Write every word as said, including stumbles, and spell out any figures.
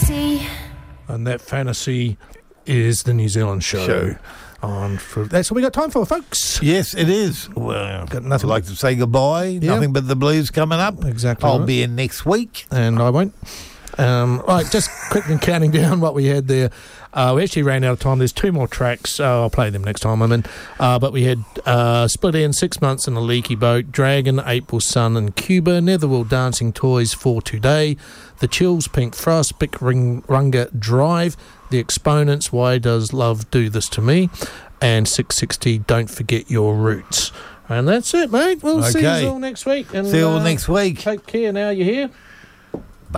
fantasy. And that fantasy is the New Zealand show. Show. On for, that's what we got time for, folks. Yes, it is. Well, Got nothing. I'd like to say goodbye. Yeah. Nothing but the blues coming up. Exactly I'll right. be in next week. And I won't. Um, right, just quickly counting down what we had there. Uh, we actually ran out of time. There's two more tracks. Uh, I'll play them next time I'm in. Uh, but we had uh, Split End, Six Months in a Leaky Boat, Dragon, April Sun and Cuba, Netherworld Dancing Toys for Today, The Chills, Pink Frost, Big Ring, Runga Drive, The Exponents, Why Does Love Do This to Me, and six sixty, Don't Forget Your Roots. And that's it, mate. We'll see Okay. you all next week. And, See you all uh, next week. Take care now you're here.